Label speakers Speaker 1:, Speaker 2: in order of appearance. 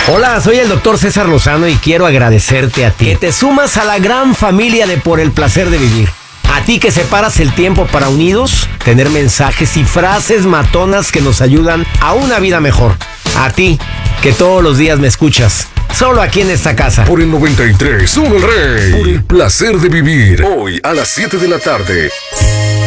Speaker 1: Hola, soy el doctor César Lozano y quiero agradecerte a ti que te sumas a la gran familia de Por el Placer de Vivir. A ti que separas el tiempo para unidos, tener mensajes y frases matonas que nos ayudan a una vida mejor. A ti que todos los días me escuchas, solo aquí en esta casa.
Speaker 2: Por el 93, El Rey. Por el Placer de Vivir. Hoy a las 7 de la tarde.